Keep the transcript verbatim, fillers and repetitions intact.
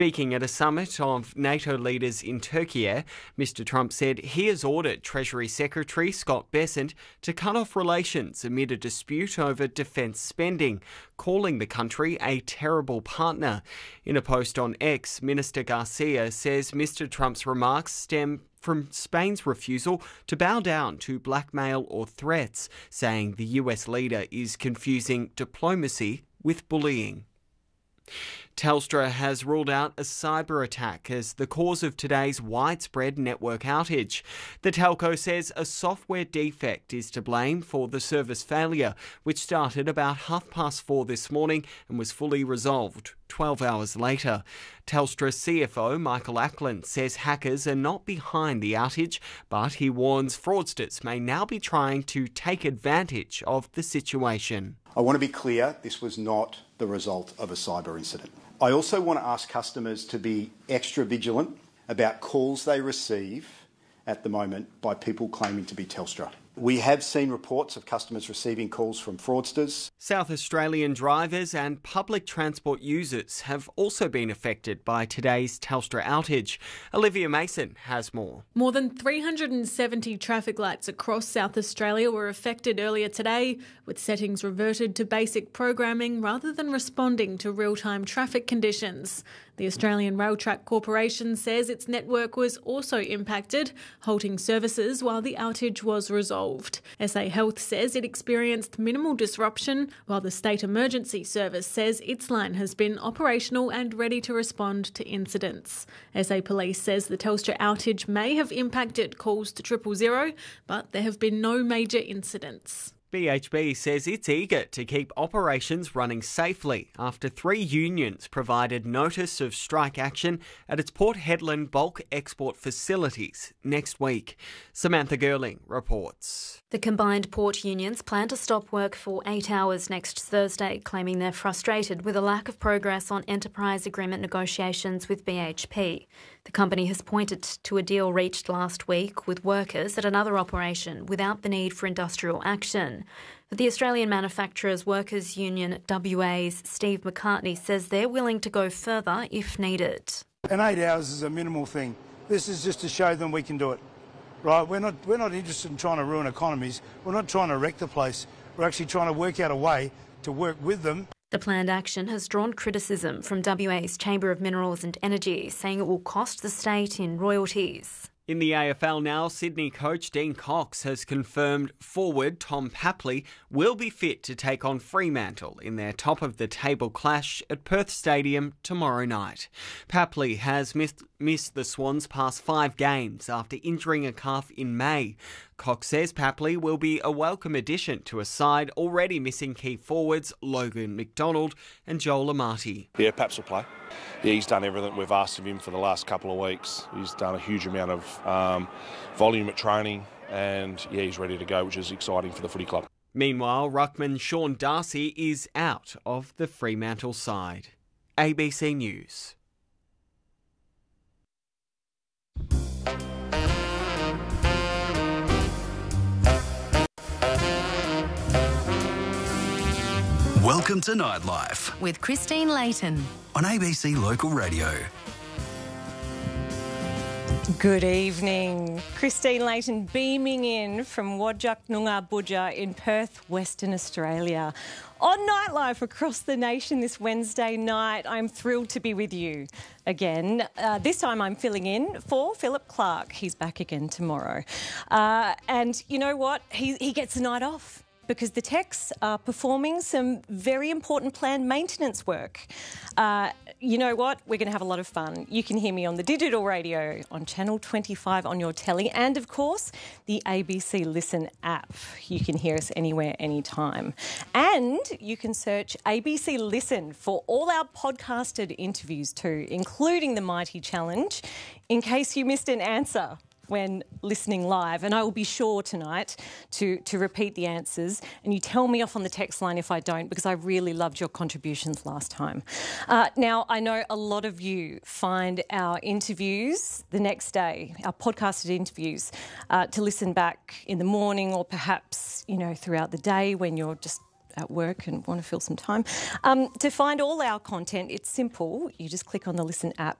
Speaking at a summit of NATO leaders in Turkey, Mister Trump said he has ordered Treasury Secretary Scott Bessent to cut off relations amid a dispute over defence spending, calling the country a terrible partner. In a post on X, Minister Garcia says Mister Trump's remarks stem from Spain's refusal to bow down to blackmail or threats, saying the U S leader is confusing diplomacy with bullying. Telstra has ruled out a cyber attack as the cause of today's widespread network outage. The telco says a software defect is to blame for the service failure, which started about half past four this morning and was fully resolved twelve hours later. Telstra C F O Michael Ackland says hackers are not behind the outage, but he warns fraudsters may now be trying to take advantage of the situation. I want to be clear, this was not the result of a cyber incident. I also want to ask customers to be extra vigilant about calls they receive at the moment by people claiming to be Telstra. We have seen reports of customers receiving calls from fraudsters. South Australian drivers and public transport users have also been affected by today's Telstra outage. Olivia Mason has more. More than three hundred seventy traffic lights across South Australia were affected earlier today, with settings reverted to basic programming rather than responding to real-time traffic conditions. The Australian Rail Track Corporation says its network was also impacted, halting services while the outage was resolved. S A Health says it experienced minimal disruption, while the State Emergency Service says its line has been operational and ready to respond to incidents. S A Police says the Telstra outage may have impacted calls to triple zero, but there have been no major incidents. B H B says it's eager to keep operations running safely after three unions provided notice of strike action at its Port Hedland bulk export facilities next week. Samantha Gerling reports. The combined port unions plan to stop work for eight hours next Thursday, claiming they're frustrated with a lack of progress on enterprise agreement negotiations with B H P. The company has pointed to a deal reached last week with workers at another operation without the need for industrial action. But the Australian Manufacturers Workers Union W A's Steve McCartney says they're willing to go further if needed. And eight hours is a minimal thing. This is just to show them we can do it. Right? We're not, we're not interested in trying to ruin economies. We're not trying to wreck the place. We're actually trying to work out a way to work with them. The planned action has drawn criticism from W A's Chamber of Minerals and Energy, saying it will cost the state in royalties. In the A F L now, Sydney coach Dean Cox has confirmed forward Tom Papley will be fit to take on Fremantle in their top-of-the-table clash at Perth Stadium tomorrow night. Papley has missed, missed the Swans past five games after injuring a calf in May. Cox says Papley will be a welcome addition to a side already missing key forwards Logan McDonald and Joel Amati. Yeah, Paps will play. Yeah, he's done everything we've asked of him for the last couple of weeks. He's done a huge amount of um, volume at training and, yeah, he's ready to go, which is exciting for the footy club. Meanwhile, ruckman Sean Darcy is out of the Fremantle side. A B C News. Welcome to Nightlife with Christine Layton on A B C Local Radio. Good evening. Christine Layton beaming in from Wajak Noongar Budja in Perth, Western Australia. On Nightlife across the nation this Wednesday night, I'm thrilled to be with you again. Uh, this time I'm filling in for Philip Clark. He's back again tomorrow. Uh, and you know what? He, he gets a night off, because the techs are performing some very important planned maintenance work. Uh, you know what? We're going to have a lot of fun. You can hear me on the digital radio, on Channel twenty-five on your telly, and of course, the A B C Listen app. You can hear us anywhere, anytime. And you can search A B C Listen for all our podcasted interviews too, including the Mighty Challenge, in case you missed an answer when listening live, and I will be sure tonight to, to repeat the answers, and you tell me off on the text line if I don't, because I really loved your contributions last time. Uh, now, I know a lot of you find our interviews the next day, our podcasted interviews, uh, to listen back in the morning or perhaps, you know, throughout the day when you're just at work and want to fill some time. Um, to find all our content, it's simple. You just click on the Listen app